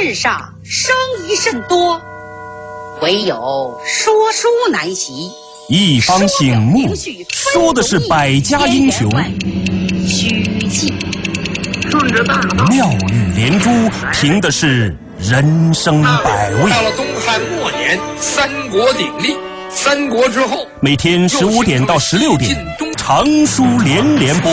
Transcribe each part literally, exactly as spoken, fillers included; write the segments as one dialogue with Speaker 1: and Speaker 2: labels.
Speaker 1: 世上生疑甚多，唯有说书难习。
Speaker 2: 一方醒目，说的是百家英雄，
Speaker 1: 虚记
Speaker 3: 顺着大道，
Speaker 2: 妙语连珠，凭的是人生百味。
Speaker 3: 到了东汉末年，三国鼎立，三国之后，
Speaker 2: 每天十五点到十六点，长书连连播。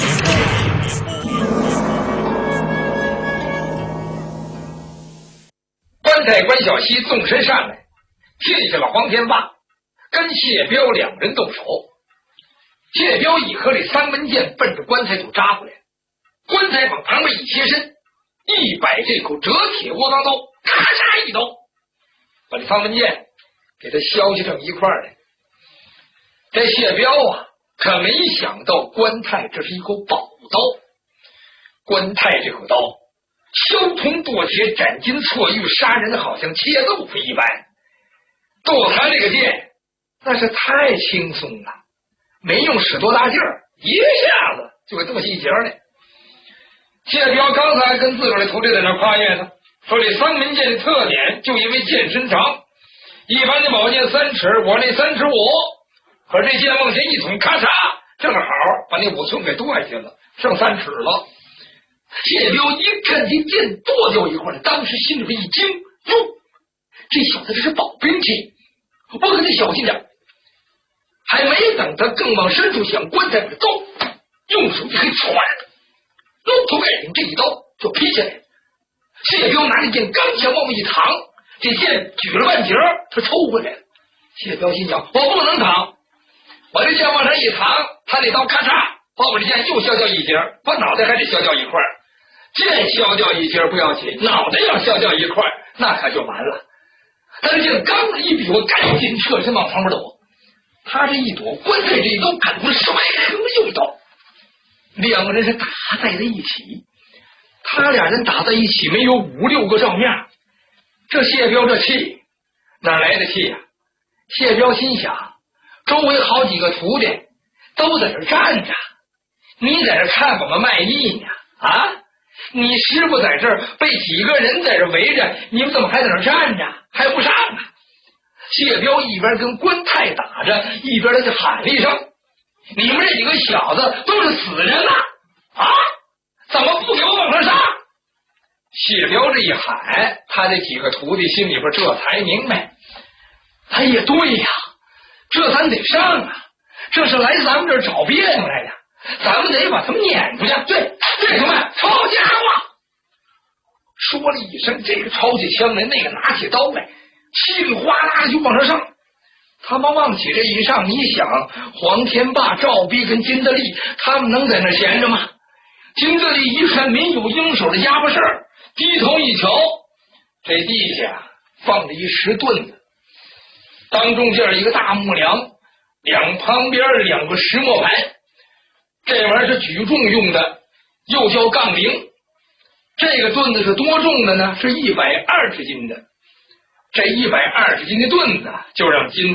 Speaker 3: 关太关小西纵身上来，替下了黄天霸，跟谢彪两人动手。谢彪一合里三门箭奔着棺材就扎过来，棺材往旁边一切身，一摆这口折铁窝囊刀，咔嚓一刀，把这三门箭给他削下成一块来。这谢彪啊，可没想到关太这是一口宝刀。关太这口刀削铜剁铁，斩金错玉，杀人好像切豆腐一般。剁他这个剑那是太轻松了，没用使多大劲儿，一下子就给剁细节了。谢彪刚才跟自个儿的徒弟在那夸耀呢，说这三门剑的特点就因为剑身长，一般的宝剑三尺，我那三尺五，可这剑往前一捅，咔嚓，正好把那五寸给剁下去了，剩三尺了。谢彪一看这剑剁掉一块，当时心里边一惊，哟，这小子这是宝兵器，我可得小心点。还没等他更往深处想，棺材把刀用手一黑，歘，露头盖顶，这一刀就劈下来。谢彪拿着剑刚想往外一躺，这剑举了半截，他抽回来了。谢彪心想，我不能躺，我这剑往上一躺，他这刀咔嚓把我这剑又削掉一截，把脑袋还得削掉一块。剑削掉一截不要紧，脑袋要削掉一块，那可就完了。他这剑刚一比，我赶紧侧身往旁边躲。他这一躲，棺材这一刀赶过来，唰又一刀，两个人是打在了一起。他俩人打在一起，没有五六个照面。这谢彪这气哪来的气呀、啊？谢彪心想，周围好几个徒弟都在这站着，你在这看我们卖艺呢啊！你师傅在这儿被几个人在这围着，你们怎么还在这站着，还不上啊？谢彪一边跟关太打着，一边他就喊了一声：“你们这几个小子都是死人呐！啊，怎么不给我往上上？”谢彪这一喊，他这几个徒弟心里边这才明白，哎呀，对呀，这咱得上啊！这是来咱们这儿找别扭来的，咱们得把他们撵出去。对，弟兄们，抄家伙！说了一声，这个抄起枪来，那个拿起刀来，稀里哗啦的就往上上。他们往起这一上，你想，黄天霸、赵逼跟金德利，他们能在那闲着吗？金德利一看没有应手的家伙事儿，低头一瞧，这地下放着一石盾子，当中间一个大木梁，两旁边两个石磨盘，这玩意儿是举重用的，又叫杠铃。这个盾子是多重的呢？是一百二十斤的。这一百二十斤的盾子就让金